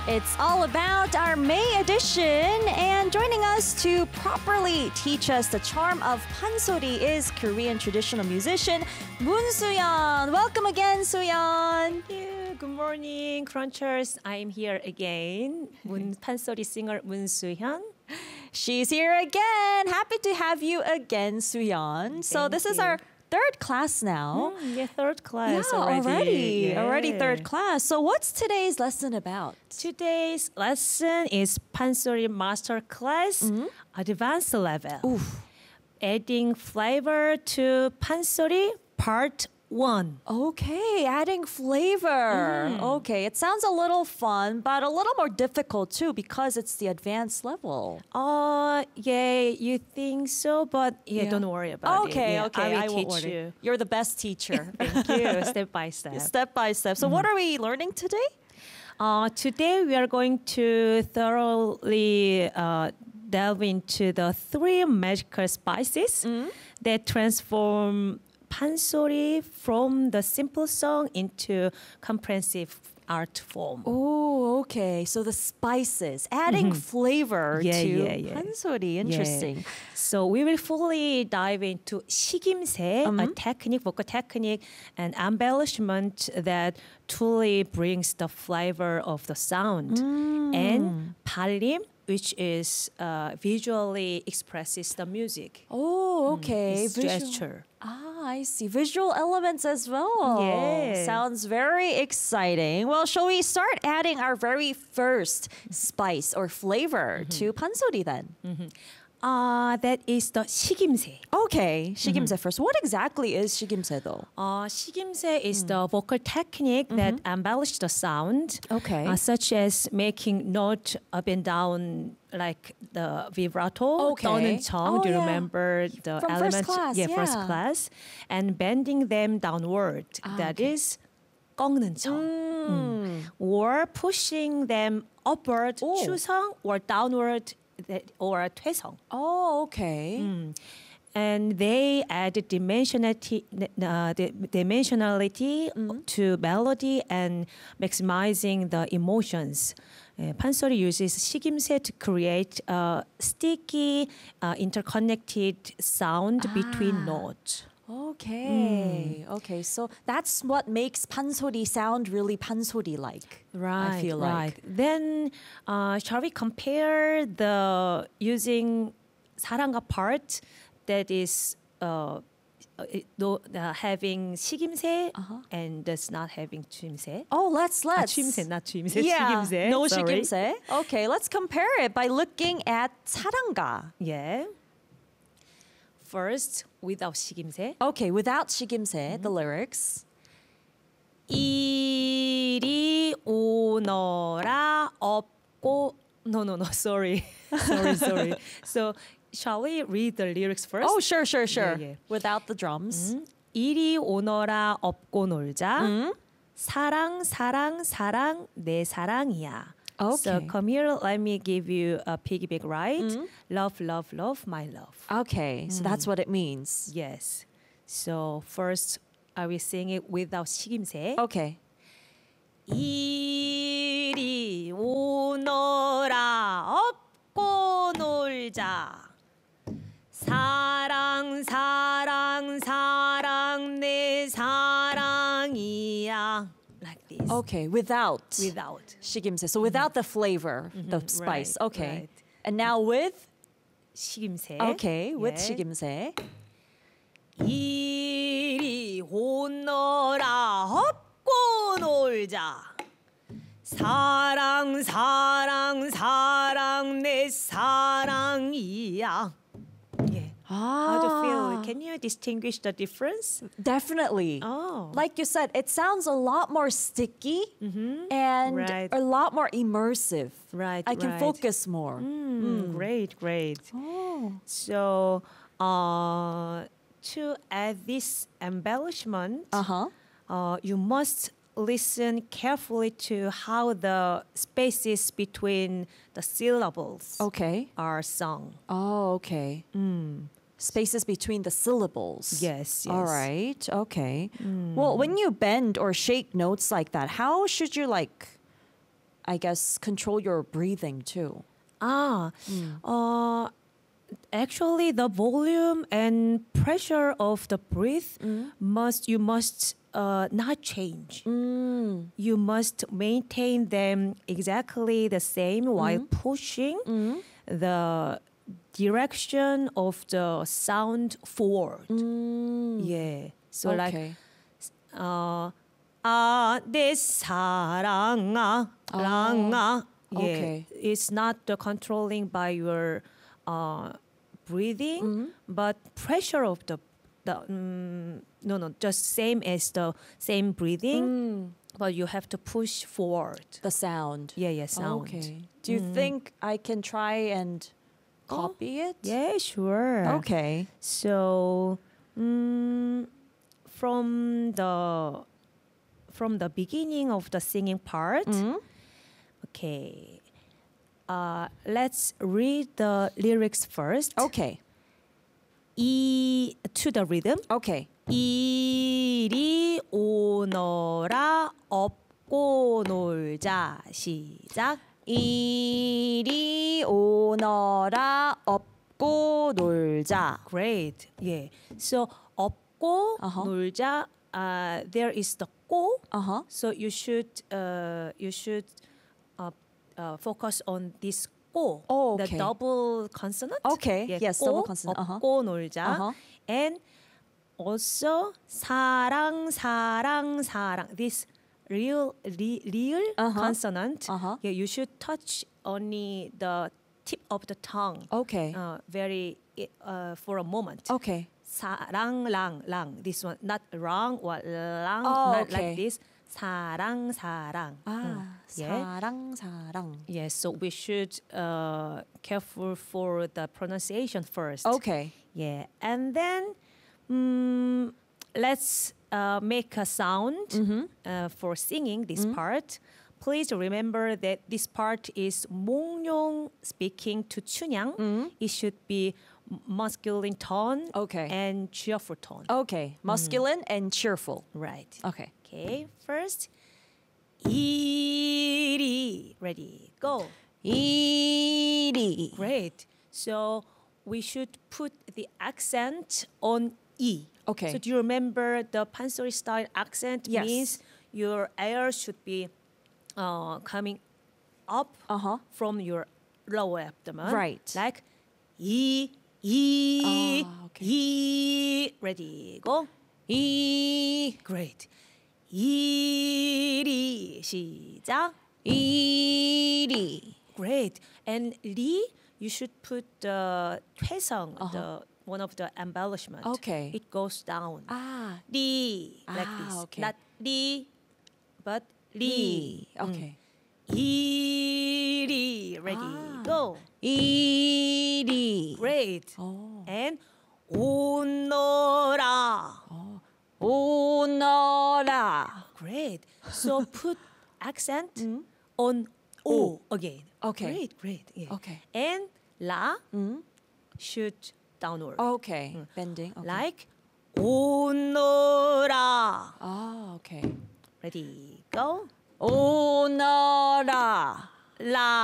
It's all about our May edition, and joining us to properly teach us the charm of pansori is Korean traditional musician Moon Soo-yeon. Welcome again, Soo-yeon. Good morning, Crunchers. I'm here again. Pansori singer Moon Soo-yeon. She's here again. Happy to have you again, Soo-yeon. So this is our third class now. Third class Yeah, already. already third class. So what's today's lesson about? Today's lesson is Pansori Master Class, Advanced Level. Adding flavor to Pansori Part 1. Okay, adding flavor. Okay, it sounds a little fun, but a little more difficult too because it's the advanced level. Yeah, you think so, but don't worry about it. Okay, Yeah, okay, I I will won't teach worry. you. You're the best teacher. Thank you, step by step. Step by step. So what are we learning today? Today we are going to thoroughly delve into the 3 magical spices that transform pansori from the simple song into comprehensive art form. Oh, okay. So the spices, adding flavor to pansori. Interesting. So we will fully dive into 식임새, a technique, vocal technique, and embellishment that truly brings the flavor of the sound. And 발림, which is visually expresses the music. Oh, okay. It's gesture. I see. Visual elements as well. Yeah. Sounds very exciting. Well, shall we start adding our very first spice or flavor to pansori then? That is the 식임새. Okay, shigimse first. What exactly is shigimse though? 식임새 is the vocal technique that embellishes the sound, Okay. such as making note up and down like the vibrato, Okay. 떠는 청. Oh, Do you yeah. remember the From first elements? class, first yeah. class, and bending them downward. That is 꺾는 청. Or pushing them upward, 추성, or downward, or 퇴성. Oh, okay. And they add dimensionality to melody and maximizing the emotions. Pansori uses 식임새 to create a sticky, interconnected sound between notes. Okay. Okay. So that's what makes pansori sound really pansori like. I feel like. Then, shall we compare the using 사랑가 part that is having 식임새 and does not having 추임새? Oh, let's. 추임새, not 추임새. Yeah, 식임새. no Sorry. shigimse. Okay, let's compare it by looking at saranga. Yeah. First, without 식임새. Okay, without shigimse, the lyrics. 이리 오너라 없고 no sorry. sorry. So shall we read the lyrics first? Oh, sure. yeah. Without the drums. 이리 오너라 업고 놀자. 사랑 내 사랑이야. Okay. So come here, let me give you a piggyback ride. Love, my love. Okay, so that's what it means. Yes. So first, I will sing it without 식임새. Okay. 이리 오너라 업고 놀자. 사랑 내 사랑이야. Like this. Okay, without shigimse. So without the flavor, the spice. right, Okay. right. And now with 식임새. okay, with Yeah. shigimse. 이리 오너라 업고 놀자. 사랑 내 사랑이야. Yeah. How do you feel? Can you distinguish the difference? Definitely. Oh. Like you said, it sounds a lot more sticky and Right. a lot more immersive. Right, I can right. focus more. Great. Oh. So, to add this embellishment, you must listen carefully to how the spaces between the syllables Okay. are sung. Oh, okay. Spaces between the syllables. Yes. All right. Okay. Well, when you bend or shake notes like that, how should you I guess, control your breathing too. Actually, the volume and pressure of the breath you must not change. You must maintain them exactly the same while pushing the direction of the sound forward. Yeah. So Okay. 내 사랑아, 랑아. Yeah. Okay. It's not the controlling by your breathing, but pressure of the just same as the same breathing, but you have to push forward. The sound. Yeah, sound. Okay. Do you think I can try and copy it? Yeah, sure. Okay. So, from the beginning of the singing part, okay. Let's read the lyrics first. Okay. To the rhythm. Okay. 이리 오너라 업고 놀자. 시작. 이리 오너라 업고 놀자. Great. Yeah. So 업고 놀자. There is the 고. So you should focus on this 고. Oh, okay. The double consonant. Okay. Yeah, Yes, 고, double consonant. 업고 놀자. And also 사랑. This real consonant. Yeah, you should touch only the tip of the tongue. Okay. Very for a moment. Okay. 사랑 랑. This one not wrong or 랑, not okay. like this. 사랑. Yeah. 사랑. Yes, so we should careful for the pronunciation first. Okay. Yeah, and then let's make a sound for singing this part. Please remember that this part is 몽룡 speaking to 춘향. It should be masculine tone and cheerful tone. Okay. Masculine and cheerful. Right. Okay. Okay, first. 이리. Ready, go. 이리. Great. So we should put the accent on E. Okay. So do you remember the pansori style accent? Yes. Means your air should be coming up from your lower abdomen. Right. Like E. okay. E. Ready, go. 이. Great. 이리. 시작. 이리. Great. And 리, you should put the 퇴성, the one of the embellishment. Okay. It goes down. 아. 리, like this. Okay. Not 리, but 리. 리. Okay. 이리. Ready, go. 이리. Great. Oh. And 오너라. 오너라. Great. So put accent on O again. Okay. Great. Yeah. Okay. And 라 should downward. Okay. Bending. Okay. Like 오너라. Ah, okay. Ready, go. 오너라. 라.